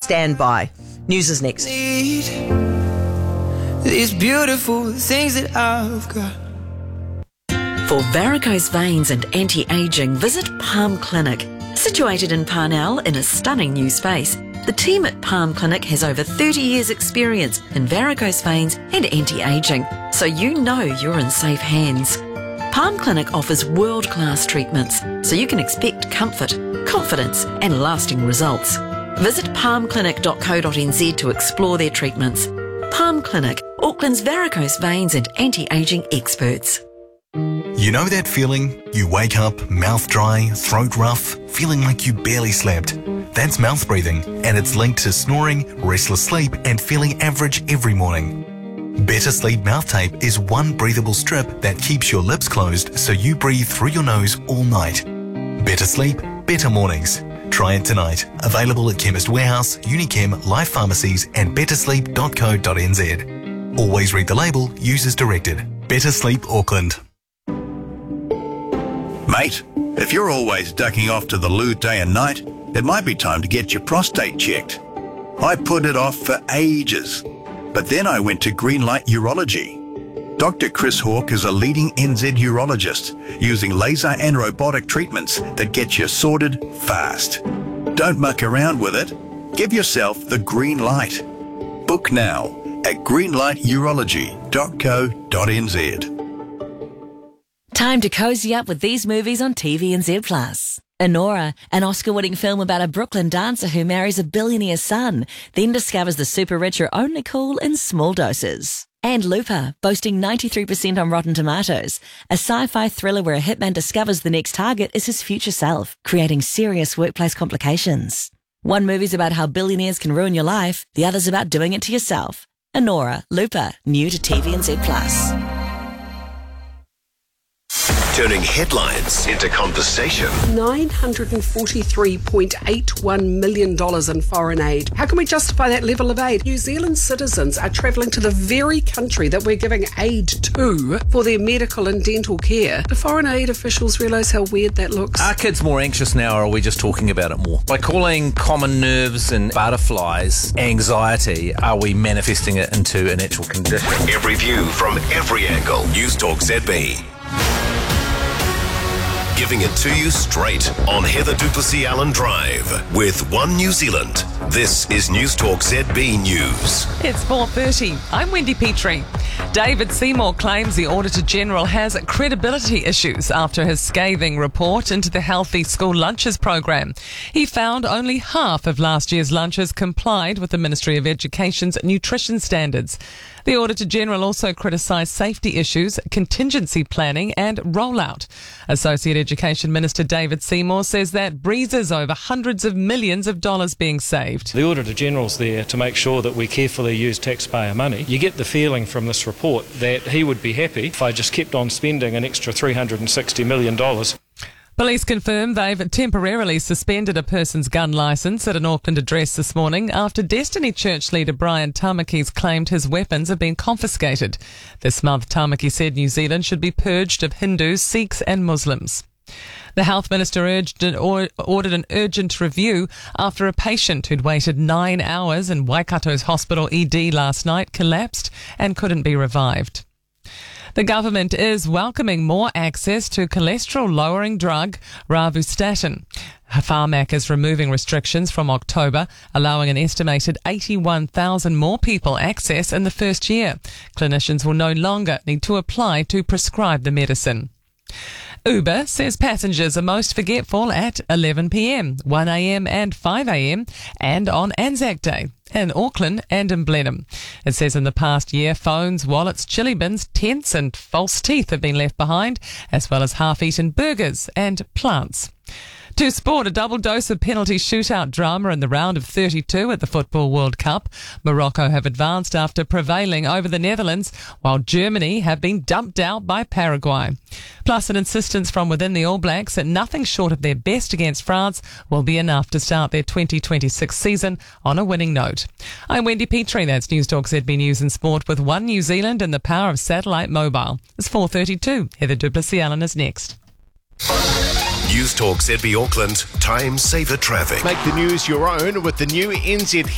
stand by. News is next. These beautiful things that I've got. For varicose veins and anti-aging, visit Palm Clinic. Situated in Parnell in a stunning new space, the team at Palm Clinic has over 30 years' experience in varicose veins and anti-aging, so you know you're in safe hands. Palm Clinic offers world-class treatments, so you can expect comfort, confidence and lasting results. Visit palmclinic.co.nz to explore their treatments. Palm Clinic, Auckland's varicose veins and anti-aging experts. You know that feeling? You wake up, mouth dry, throat rough, feeling like you barely slept. That's mouth breathing, and it's linked to snoring, restless sleep, and feeling average every morning. Better Sleep Mouth Tape is one breathable strip that keeps your lips closed so you breathe through your nose all night. Better sleep, better mornings. Try it tonight. Available at Chemist Warehouse, Unichem, Life Pharmacies, and bettersleep.co.nz. Always read the label, use as directed. Better Sleep Auckland. Mate, if you're always ducking off to the loo day and night, it might be time to get your prostate checked. I put it off for ages, but then I went to Greenlight Urology. Dr. Chris Hawke is a leading NZ urologist using laser and robotic treatments that get you sorted fast. Don't muck around with it. Give yourself the green light. Book now at greenlighturology.co.nz. Time to cozy up with these movies on TVNZ+. Enora, an Oscar-winning film about a Brooklyn dancer who marries a billionaire's son, then discovers the super rich are only cool in small doses. And Looper, boasting 93% on Rotten Tomatoes, a sci-fi thriller where a hitman discovers the next target is his future self, creating serious workplace complications. One movie's about how billionaires can ruin your life, the other's about doing it to yourself. Enora, Looper, new to TVNZ+. Turning headlines into conversation. $943.81 million in foreign aid. How can we justify that level of aid? New Zealand citizens are travelling to the very country that we're giving aid to for their medical and dental care. Do foreign aid officials realise how weird that looks? Are kids more anxious now, or are we just talking about it more? By calling common nerves and butterflies anxiety, are we manifesting it into an actual condition? Every view from every angle. News Talk ZB. Giving it to you straight on Heather Duplessis Allen Drive with One New Zealand. This is News Talk ZB News. It's 4:30. I'm Wendy Petrie. David Seymour claims the Auditor-General has credibility issues after his scathing report into the Healthy School Lunches program. He found only half of last year's lunches complied with the Ministry of Education's nutrition standards. The Auditor-General also criticised safety issues, contingency planning and rollout. Associate Education Minister David Seymour says that breezes over hundreds of millions of dollars being saved. The Auditor-General's there to make sure that we carefully use taxpayer money. You get the feeling from this report that he would be happy if I just kept on spending an extra $360 million. Police confirm they've temporarily suspended a person's gun licence at an Auckland address this morning after Destiny Church leader Brian Tamaki's claimed his weapons have been confiscated. This month, Tamaki said New Zealand should be purged of Hindus, Sikhs and Muslims. The health minister ordered an urgent review after a patient who'd waited 9 hours in Waikato's hospital ED last night collapsed and couldn't be revived. The government is welcoming more access to cholesterol-lowering drug Rosuvastatin. Pharmac is removing restrictions from October, allowing an estimated 81,000 more people access in the first year. Clinicians will no longer need to apply to prescribe the medicine. Uber says passengers are most forgetful at 11 p.m, 1 a.m. and 5 a.m. and on Anzac Day in Auckland and in Blenheim. It says in the past year, phones, wallets, chili bins, tents and false teeth have been left behind, as well as half-eaten burgers and plants. To sport, a double dose of penalty shootout drama in the round of 32 at the Football World Cup. Morocco have advanced after prevailing over the Netherlands, while Germany have been dumped out by Paraguay. Plus, an insistence from within the All Blacks that nothing short of their best against France will be enough to start their 2026 season on a winning note. I'm Wendy Petrie. That's News Talk ZB News and Sport with One New Zealand and the power of satellite mobile. It's 4:32. Heather Duplessis Allen is next. News Talk ZB Auckland, time saver traffic. Make the news your own with the new NZ